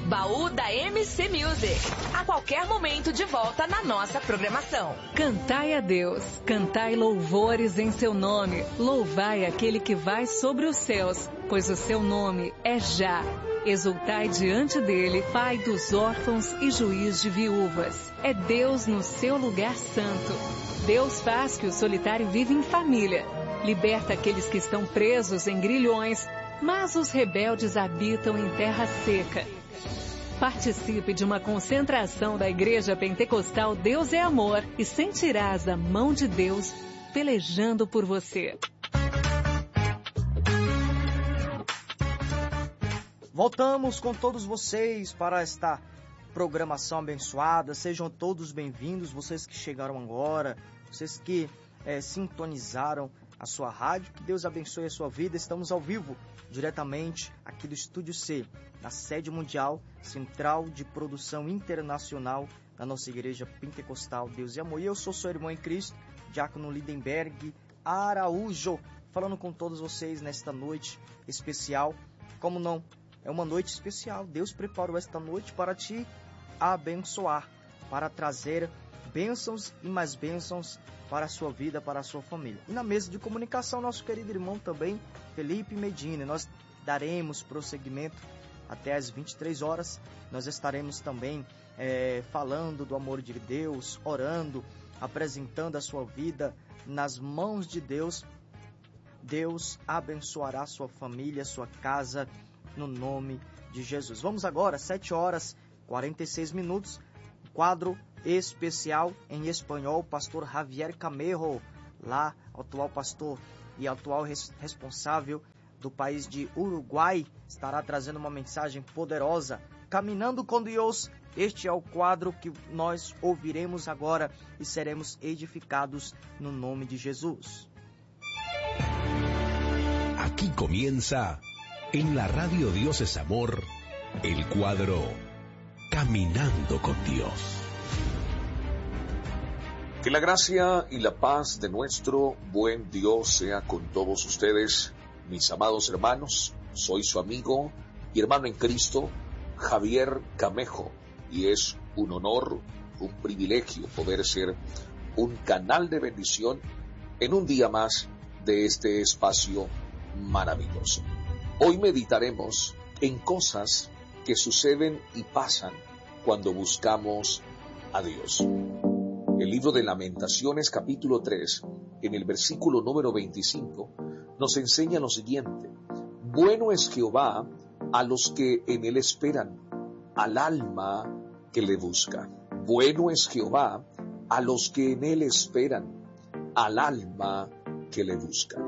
Baú da MC Music. A qualquer momento de volta na nossa programação. Cantai a Deus, cantai louvores em seu nome. Louvai aquele que vai sobre os céus, pois o seu nome é Já. Exultai diante dele, Pai dos órfãos e juiz de viúvas. É Deus no seu lugar santo. Deus faz que o solitário viva em família. Liberta aqueles que estão presos em grilhões, mas os rebeldes habitam em terra seca. Participe de uma concentração da Igreja Pentecostal Deus é Amor e sentirás a mão de Deus pelejando por você. Voltamos com todos vocês para esta programação abençoada. Sejam todos bem-vindos, vocês que chegaram agora, vocês que sintonizaram a sua rádio. Que Deus abençoe a sua vida. Estamos ao vivo, diretamente aqui do Estúdio C, na sede mundial, central de produção internacional da nossa Igreja Pentecostal Deus e Amor. E eu sou seu irmão em Cristo, Diácono Lindenberg Araújo, falando com todos vocês nesta noite especial. Como não? É uma noite especial. Deus preparou esta noite para te abençoar, para trazer bênçãos e mais bênçãos para a sua vida, para a sua família. E na mesa de comunicação, nosso querido irmão também, Felipe Medina. Nós daremos prosseguimento até às 23 horas. Nós estaremos também falando do amor de Deus, orando, apresentando a sua vida nas mãos de Deus. Deus abençoará sua família, sua casa, no nome de Jesus. Vamos agora, 7 horas 46 minutos, quadro especial em espanhol, pastor Javier Camejo, lá, atual pastor e atual responsável do país de Uruguai, estará trazendo uma mensagem poderosa, Caminhando com Deus. Este é o quadro que nós ouviremos agora e seremos edificados no nome de Jesus. Aquí comienza, en la radio Dios es Amor, el cuadro Caminando con Dios. Que la gracia y la paz de nuestro buen Dios sea con todos ustedes, mis amados hermanos. Soy su amigo y hermano en Cristo, Javier Camejo, y es un honor, un privilegio poder ser un canal de bendición en un día más de este espacio maravilloso. Hoy meditaremos en cosas que suceden y pasan cuando buscamos a Dios. El libro de Lamentaciones, capítulo 3, en el versículo número 25, nos enseña lo siguiente: bueno es Jehová a los que en él esperan, al alma que le busca. Bueno es Jehová a los que en él esperan, al alma que le busca.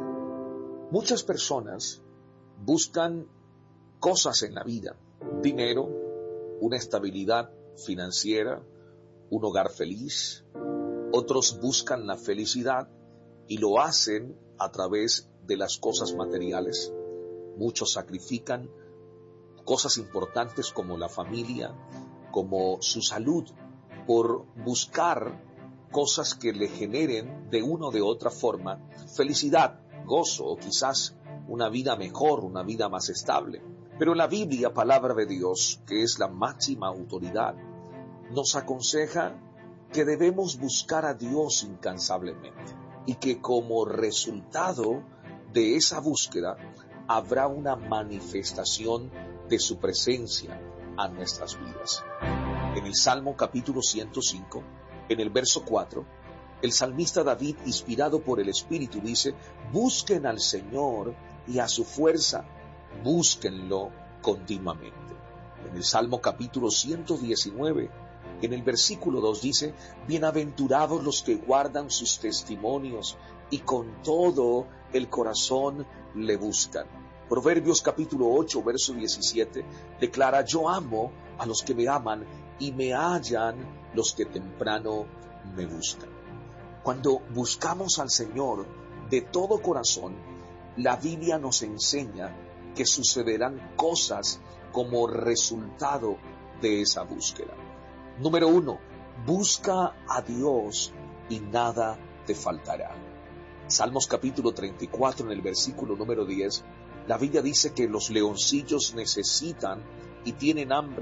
Muchas personas buscan cosas en la vida: dinero, una estabilidad financiera, un hogar feliz. Otros buscan la felicidad y lo hacen a través de las cosas materiales. Muchos sacrifican cosas importantes como la familia, como su salud, por buscar cosas que le generen de una o de otra forma felicidad, gozo o quizás una vida mejor, una vida más estable. Pero la Biblia, palabra de Dios, que es la máxima autoridad, nos aconseja que debemos buscar a Dios incansablemente y que como resultado de esa búsqueda habrá una manifestación de su presencia a nuestras vidas. En el Salmo capítulo 105, en el verso 4, el salmista David, inspirado por el Espíritu, dice: busquen al Señor y a su fuerza, búsquenlo continuamente. En el Salmo capítulo 119, en el versículo 2 dice: bienaventurados los que guardan sus testimonios y con todo el corazón le buscan. Proverbios capítulo 8, verso 17, declara: yo amo a los que me aman y me hallan los que temprano me buscan. Cuando buscamos al Señor de todo corazón, la Biblia nos enseña que sucederán cosas como resultado de esa búsqueda. Número 1, busca a Dios y nada te faltará. Salmos capítulo 34, en el versículo número 10, la Biblia dice que los leoncillos necesitan y tienen hambre,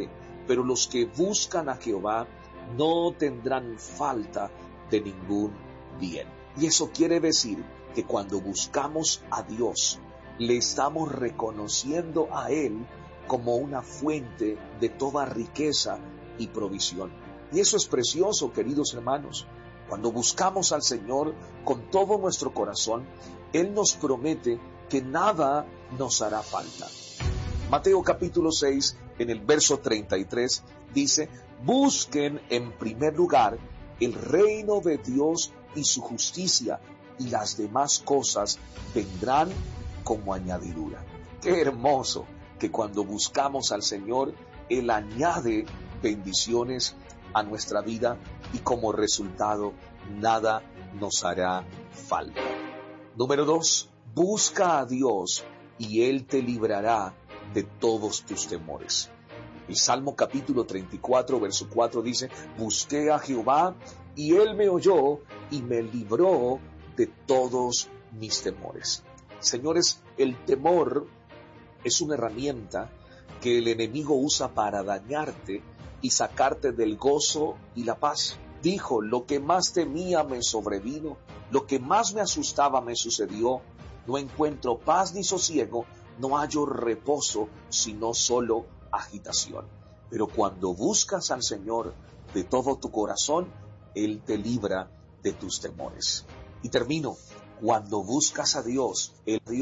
pero los que buscan a Jehová no tendrán falta de ningún bien. Y eso quiere decir que cuando buscamos a Dios, le estamos reconociendo a Él como una fuente de toda riqueza y provisión. Y eso es precioso, queridos hermanos. Cuando buscamos al Señor con todo nuestro corazón, Él nos promete que nada nos hará falta. Mateo capítulo 6, en el verso 33, dice: busquen en primer lugar el reino de Dios y su justicia, y las demás cosas vendrán como añadidura. Qué hermoso que cuando buscamos al Señor, Él añade bendiciones a nuestra vida y como resultado nada nos hará falta. Número 2, busca a Dios y Él te librará de todos tus temores. El Salmo capítulo 34, verso 4 dice: busqué a Jehová y Él me oyó y me libró de todos mis temores. Señores, el temor es una herramienta que el enemigo usa para dañarte y sacarte del gozo y la paz. Dijo: lo que más temía me sobrevino, lo que más me asustaba me sucedió. No encuentro paz ni sosiego, no hallo reposo, sino solo agitación. Pero cuando buscas al Señor de todo tu corazón, Él te libra de tus temores. Y termino: cuando buscas a Dios,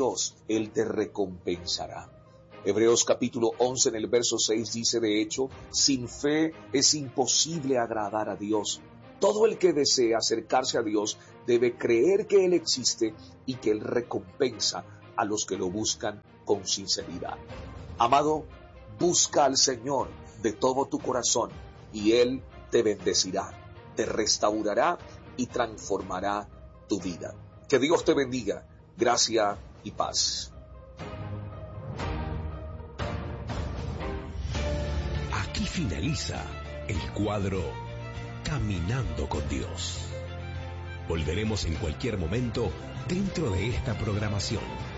Él te recompensará. Hebreos capítulo 11 en el verso 6 dice: de hecho, sin fe es imposible agradar a Dios. Todo el que desea acercarse a Dios debe creer que Él existe y que Él recompensa a los que lo buscan con sinceridad. Amado, busca al Señor de todo tu corazón y Él te bendecirá, te restaurará y transformará tu vida. Que Dios te bendiga. Gracia y paz. Aquí finaliza el cuadro Caminando con Dios. Volveremos en cualquier momento dentro de esta programación.